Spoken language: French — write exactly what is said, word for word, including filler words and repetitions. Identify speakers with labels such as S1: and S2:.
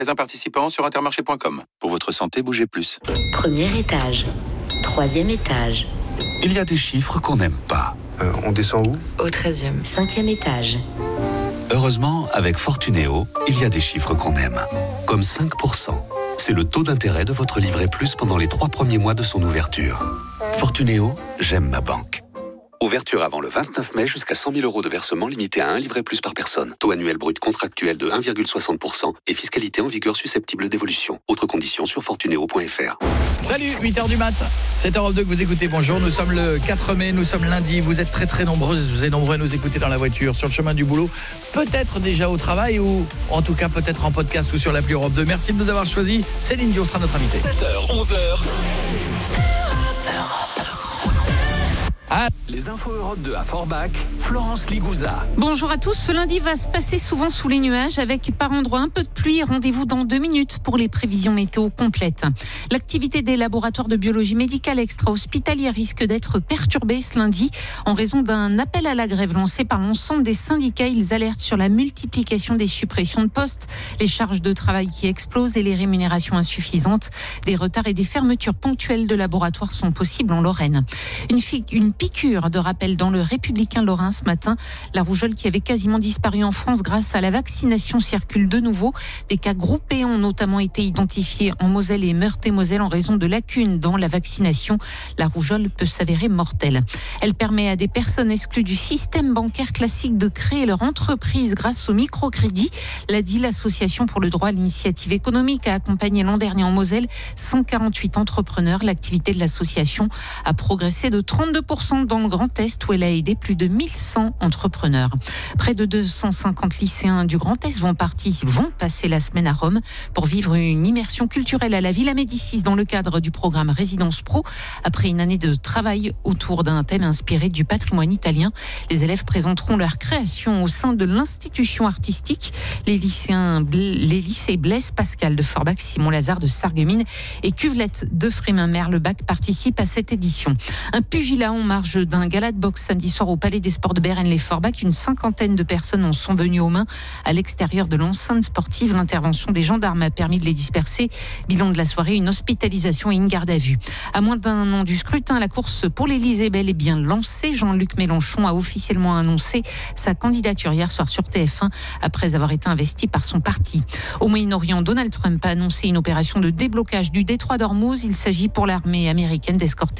S1: Magasin participant sur intermarché point com. Pour votre santé, bougez plus.
S2: Premier étage. Troisième étage.
S3: Il y a des chiffres qu'on n'aime pas.
S4: Euh, on descend où?
S2: Au treizième. Cinquième étage.
S3: Heureusement, avec Fortunéo, il y a des chiffres qu'on aime. Comme cinq pour cent. C'est le taux d'intérêt de votre livret plus pendant les trois premiers mois de son ouverture. Fortunéo, j'aime ma banque. Ouverture avant le vingt-neuf mai jusqu'à cent mille euros de versement limité à un livret plus par personne. Taux annuel brut contractuel de un virgule soixante pour cent et fiscalité en vigueur susceptible d'évolution. Autres conditions sur fortunéo point f r.
S5: Salut, huit heures du mat, c'est Europe deux que vous écoutez, bonjour, nous sommes le quatre mai, nous sommes lundi, vous êtes très très nombreuses et nombreux à nous écouter dans la voiture, sur le chemin du boulot, peut-être déjà au travail ou en tout cas peut-être en podcast ou sur l'appli Europe deux. Merci de nous avoir choisis, Céline Dion sera notre invitée.
S6: sept heures, onze heures.
S5: Ah.
S6: Les infos Europe deux à Forbach, Florence Ligouza.
S7: Bonjour à tous, ce lundi va se passer souvent sous les nuages avec par endroits un peu de pluie. Rendez-vous dans deux minutes pour les prévisions météo complètes. L'activité des laboratoires de biologie médicale extra-hospitalière risque d'être perturbée ce lundi en raison d'un appel à la grève lancé par l'ensemble des syndicats. Ils alertent sur la multiplication des suppressions de postes, les charges de travail qui explosent et les rémunérations insuffisantes. Des retards et des fermetures ponctuelles de laboratoires sont possibles en Lorraine. Une, fi- une piqûre de rappel dans le Républicain Lorrain ce matin. La rougeole qui avait quasiment disparu en France grâce à la vaccination circule de nouveau. Des cas groupés ont notamment été identifiés en Moselle et Meurthe-et-Moselle en raison de lacunes dans la vaccination. La rougeole peut s'avérer mortelle. Elle permet à des personnes exclues du système bancaire classique de créer leur entreprise grâce au microcrédit. L'a dit l'association pour le droit à l'initiative économique, a accompagné l'an dernier en Moselle cent quarante-huit entrepreneurs. L'activité de l'association a progressé de trente-deux pour cent dans le Grand Est où elle a aidé plus de mille cent entrepreneurs. Près de deux cent cinquante lycéens du Grand Est vont, partir, vont passer la semaine à Rome pour vivre une immersion culturelle à la Villa Médicis dans le cadre du programme Résidence Pro. Après une année de travail autour d'un thème inspiré du patrimoine italien, les élèves présenteront leur création au sein de l'institution artistique. Les lycéens, les lycées Blaise Pascal de Forbach, Simon Lazare de Sarreguemines et Cuvelette de Frémin-Merlebac participent à cette édition. Un pugilat en marge d'un gala de boxe samedi soir au Palais des Sports de Bérennes-les-Forbach. Une cinquantaine de personnes en sont venues aux mains à l'extérieur de l'enceinte sportive. L'intervention des gendarmes a permis de les disperser. Bilan de la soirée, une hospitalisation et une garde à vue. À moins d'un an du scrutin, la course pour l'Élysée bel et bien lancée. Jean-Luc Mélenchon a officiellement annoncé sa candidature hier soir sur T F un après avoir été investi par son parti. Au Moyen-Orient, Donald Trump a annoncé une opération de déblocage du détroit d'Ormuz. Il s'agit pour l'armée américaine d'escorter